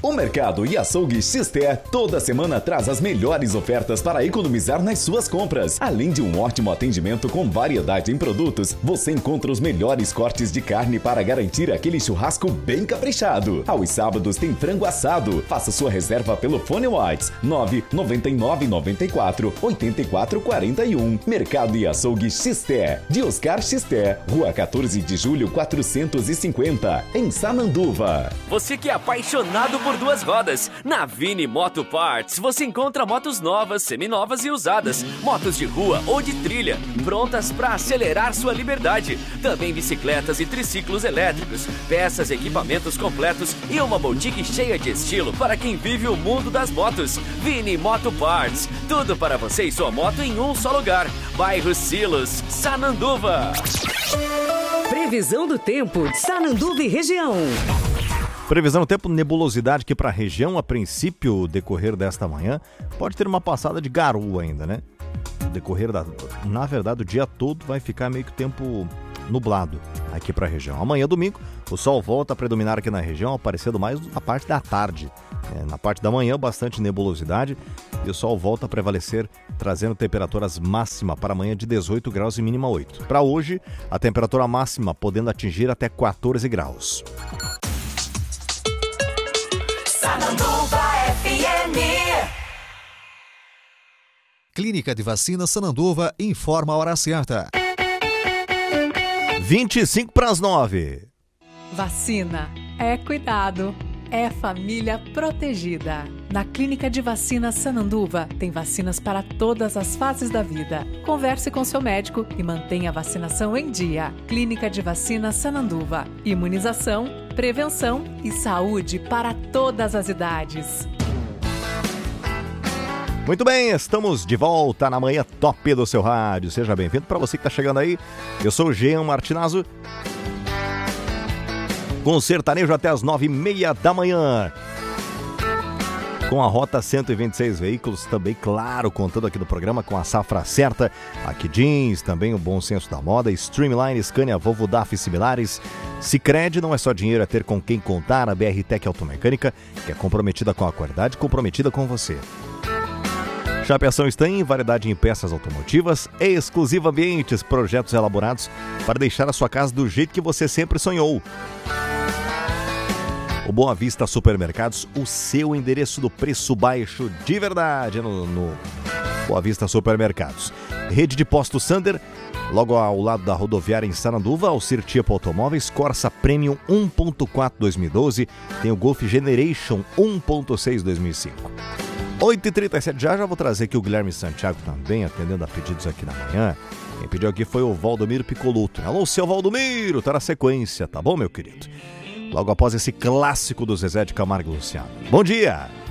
O Mercado e Açougue XT toda semana traz as melhores ofertas para economizar nas suas compras. Além de um ótimo atendimento com variedade em produtos, você encontra os melhores cortes de carne para garantir aquele churrasco bem caprichado. Aos sábados tem frango assado. Faça sua reserva pelo fone WhatsApp 99994 8441. Mercado e Açougue XT, de Oscar XT, Rua 14 de Julho 450, em Sananduva. Você que é apaixonado por duas rodas, na Vini Moto Parts você encontra motos novas, seminovas e usadas, motos de rua ou de trilha, prontas para acelerar sua liberdade. Também bicicletas e triciclos elétricos, peças, equipamentos completos e uma boutique cheia de estilo para quem vive o mundo das motos. Vini Moto Parts, tudo para você e sua moto em um só lugar. Bairro Silos, Sananduva. Previsão do tempo, Sananduva e região. Previsão do tempo, nebulosidade aqui para a região. A princípio, decorrer desta manhã, pode ter uma passada de garoa ainda, né? Na verdade, o dia todo vai ficar meio que o tempo nublado aqui para a região. Amanhã, domingo, o sol volta a predominar aqui na região, aparecendo mais na parte da tarde. Na parte da manhã, bastante nebulosidade e o sol volta a prevalecer, trazendo temperaturas máxima para amanhã de 18 graus e mínima 8. Para hoje, a temperatura máxima podendo atingir até 14 graus. Sananduva FM. Clínica de Vacina Sananduva informa a hora certa. 8:25. Vacina é cuidado, é família protegida. Na Clínica de Vacina Sananduva tem vacinas para todas as fases da vida. Converse com seu médico e mantenha a vacinação em dia. Clínica de Vacina Sananduva. Imunização, prevenção e saúde para todas as idades. Muito bem, estamos de volta na manhã top do seu rádio. Seja bem-vindo. Para você que está chegando aí, eu sou o Jean Martinazzo. Com sertanejo até as 9:30 da manhã. Com a Rota 126 veículos, também, claro, contando aqui no programa com a safra certa, aqui Jeans, também o bom senso da moda, Streamline, Scania, Volvo, DAF e similares. Sicredi não é só dinheiro, é ter com quem contar. A BR Tech Automecânica, que é comprometida com a qualidade, comprometida com você. Chapeação está em variedade em peças automotivas, exclusivo ambientes, projetos elaborados para deixar a sua casa do jeito que você sempre sonhou. O Boa Vista Supermercados, o seu endereço do preço baixo de verdade no Boa Vista Supermercados. Rede de Postos Sander, logo ao lado da rodoviária em Sananduva, Alcir Tipo Automóveis, Corsa Premium 1.4 2012, tem o Golf Generation 1.6 2005. 8h37, já vou trazer aqui o Guilherme Santiago também, atendendo a pedidos aqui na manhã. Quem pediu aqui foi o Valdomiro Picoluto. Alô, seu Valdomiro, tá na sequência, tá bom, meu querido? Logo após esse clássico do Zezé de Camargo e Luciano. Bom dia!